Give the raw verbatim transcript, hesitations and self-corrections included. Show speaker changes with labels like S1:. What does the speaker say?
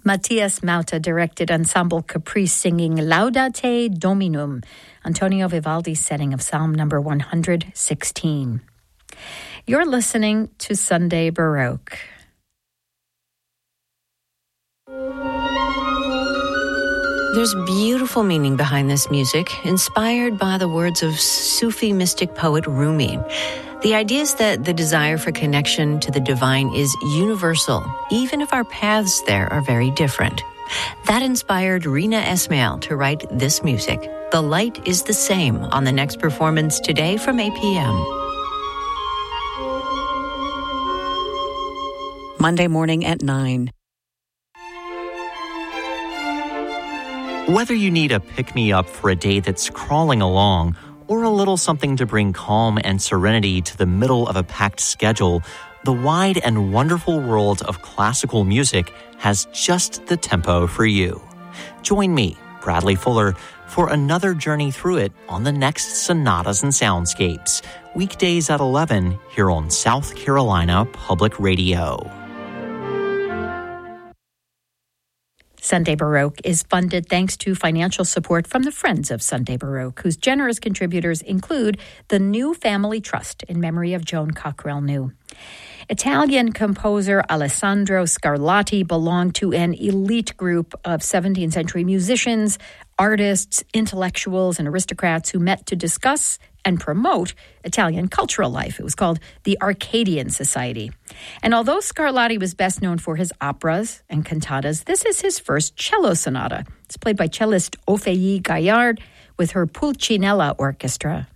S1: Matthias Mauta directed Ensemble Caprice singing Laudate Dominum, Antonio Vivaldi's setting of Psalm number one hundred sixteen. You're listening to Sunday Baroque.
S2: There's beautiful meaning behind this music, inspired by the words of Sufi mystic poet Rumi. The idea is that the desire for connection to the divine is universal, even if our paths there are very different. That inspired Rina Esmail to write this music. The Light is the Same on the next performance today from eight p.m.
S3: Monday morning at nine.
S4: Whether you need a pick-me-up for a day that's crawling along, or a little something to bring calm and serenity to the middle of a packed schedule, the wide and wonderful world of classical music has just the tempo for you. Join me, Bradley Fuller, for another journey through it on the next Sonatas and Soundscapes, weekdays at eleven here on South Carolina Public Radio.
S1: Sunday Baroque is funded thanks to financial support from the Friends of Sunday Baroque, whose generous contributors include the New Family Trust in memory of Joan Cockrell New. Italian composer Alessandro Scarlatti belonged to an elite group of seventeenth century musicians, artists, intellectuals, and aristocrats who met to discuss and promote Italian cultural life. It was called the Arcadian Society. And although Scarlatti was best known for his operas and cantatas, this is his first cello sonata. It's played by cellist Ophélie Gaillard with her Pulcinella Orchestra.